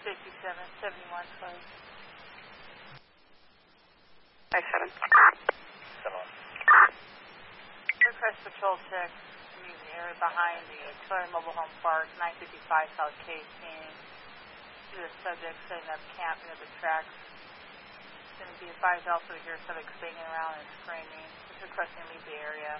5771, sorry. 57. Request patrol check using the area behind the Toyota Mobile Home Park, 955 South Casing. To the subject setting up camp near the tracks. It's going to be advised also to hear subject singing around and screaming. Just requesting to leave the area.